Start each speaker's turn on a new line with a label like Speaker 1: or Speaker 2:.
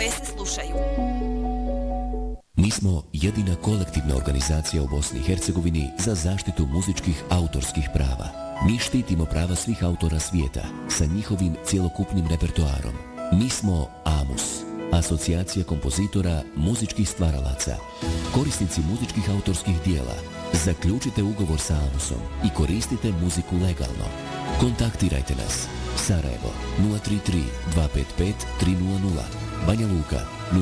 Speaker 1: koje se slušaju.
Speaker 2: Mi smo jedina kolektivna organizacija u Bosni i Hercegovini za zaštitu muzičkih autorskih prava. Mi štitimo prava svih autora svijeta sa njihovim cjelokupnim repertoarom. Mi smo AMUS, Asocijacija kompozitora muzičkih stvaralaca. Korisnici muzičkih autorskih dijela, zaključite ugovor sa AMUSom i koristite muziku legalno. Kontaktirajte nas. Sarajevo 033 255 300, Banja Luka